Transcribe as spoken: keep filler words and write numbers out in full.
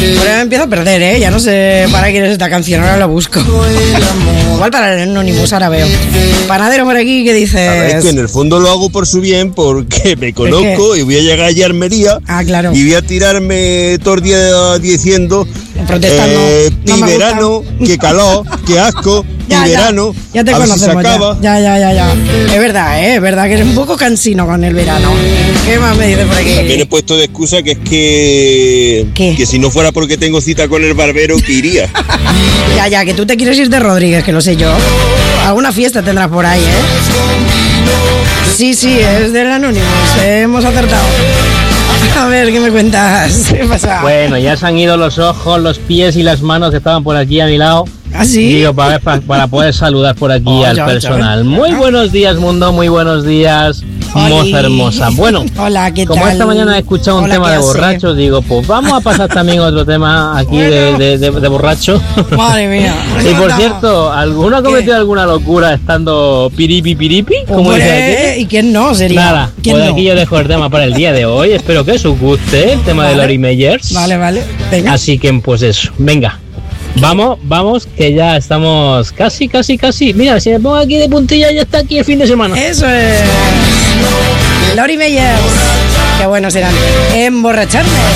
Pero me empiezo a perder, ¿eh? Ya no sé para quién es esta canción, ahora la busco. Igual para el Anonymous, ahora veo. Panadero por aquí, ¿qué dices? Sabes que en el fondo lo hago por su bien, porque me conozco y voy a llegar allí a Almería. Ah, claro. Y voy a tirarme todo el día diciendo... Protestando. Eh, No me verano, que calor, que asco, Ya, y ya, verano, ya te a ver si se conocemos, ya. acaba. Ya, ya, ya, ya. Es verdad, ¿eh? Es verdad que eres un poco cansino con el verano. ¿Qué más me dices por aquí? También he puesto de excusa que es que... ¿Qué? Que si no fuera porque tengo cita con el barbero, que iría. Ya, ya, que tú te quieres ir de Rodríguez, que lo sé yo. Alguna fiesta tendrás por ahí, ¿eh? Sí, sí, es del Anonymous. eh, hemos acertado. A ver, ¿qué me cuentas? ¿Qué pasa? Bueno, ya se han ido los ojos, los pies y las manos que estaban por aquí a mi lado. ¿Ah, sí? Digo, para, para, para poder saludar por aquí Oh, al ya, personal. ya. Muy buenos días, mundo, muy buenos días, Oli. moza hermosa. Bueno, Hola, ¿qué como tal? esta mañana he escuchado un Hola, tema ¿qué de hace? borrachos, digo, pues vamos a pasar también otro tema aquí de, Bueno. de, de, de borracho. Madre mía. Y por No. cierto, ¿alguno ha cometido alguna locura estando piripi piripi? Como dice Hombre, aquello? ¿y quién no sería? Nada, ¿Quién pues no? aquí yo dejo el tema para el día de hoy. Espero que os guste el tema de Vale. Lori Meyers. Vale, vale. Venga. Así que pues eso, venga. Vamos, vamos, que ya estamos casi, casi, casi. Mira, si me pongo aquí de puntilla ya está aquí el fin de semana. Eso es. Lori Meyers. Qué bueno serán. Emborracharme.